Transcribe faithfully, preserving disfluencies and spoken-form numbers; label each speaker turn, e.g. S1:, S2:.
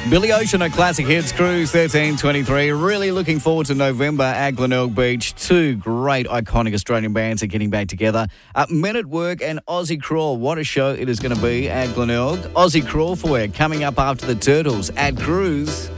S1: Billy Ocean at Classic Hits Cruise thirteen twenty-three. Really looking forward to November at Glenelg Beach. Two great iconic Australian bands are getting back together. Uh, Men at Work and Aussie Crawl. What a show it is going to be at Glenelg. Aussie Crawl for you coming up after the Turtles at Cruise.